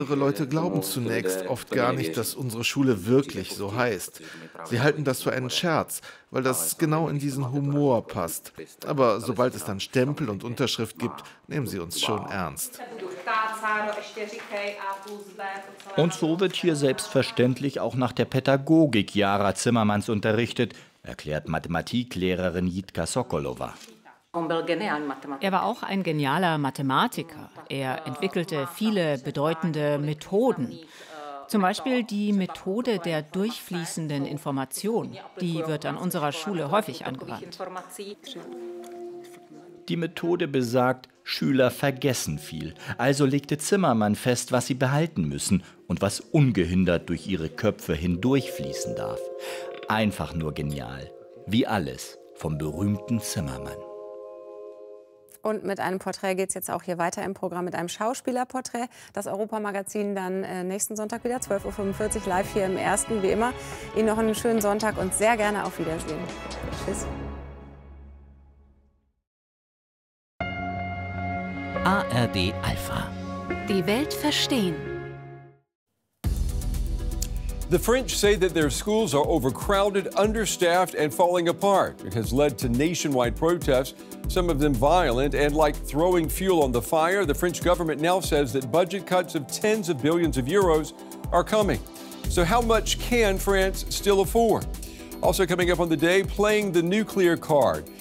Andere Leute glauben zunächst oft gar nicht, dass unsere Schule wirklich so heißt. Sie halten das für einen Scherz, weil das genau in diesen Humor passt. Aber sobald es dann Stempel und Unterschrift gibt, nehmen sie uns schon ernst. Und so wird hier selbstverständlich auch nach der Pädagogik Jara Zimmermanns unterrichtet, erklärt Mathematiklehrerin Jitka Sokolova. Er war auch ein genialer Mathematiker. Er entwickelte viele bedeutende Methoden. Zum Beispiel die Methode der durchfließenden Information. Die wird an unserer Schule häufig angewandt. Die Methode besagt, Schüler vergessen viel. Also legte Zimmermann fest, was sie behalten müssen und was ungehindert durch ihre Köpfe hindurchfließen darf. Einfach nur genial. Wie alles vom berühmten Zimmermann. Und mit einem Porträt geht es jetzt auch hier weiter im Programm mit einem Schauspielerporträt. Das Europamagazin dann nächsten Sonntag wieder, 12:45 Uhr, live hier im Ersten, wie immer. Ihnen noch einen schönen Sonntag und sehr gerne auf Wiedersehen. Tschüss. ARD Alpha. Die Welt verstehen. The French say that their schools are overcrowded, understaffed, and falling apart. It has led to nationwide protests, some of them violent, and like throwing fuel on the fire, the French government now says that budget cuts of tens of billions of euros are coming. So how much can France still afford? Also coming up on the day, playing the nuclear card.